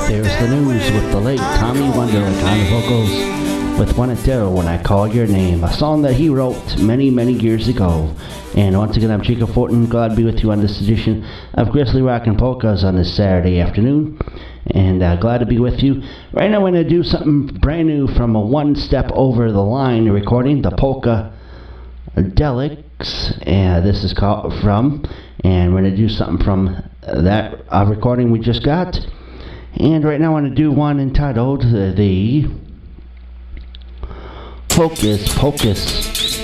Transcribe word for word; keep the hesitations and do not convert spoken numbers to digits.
there's the news with the late Tommy Wonderlick on the vocals with One It Do When I Call Your Name, a song that he wrote many, many years ago. And once again, I'm Chico Fortin, glad to be with you on this edition of Grizzly Rock and Polkas on this Saturday afternoon. And uh, glad to be with you. Right now, I'm going to do something brand new from a One Step Over the Line recording, the Polka Delics. And this is called from, and we're going to do something from that uh, recording we just got. And right now, I want to do one entitled uh, the Hocus Pocus.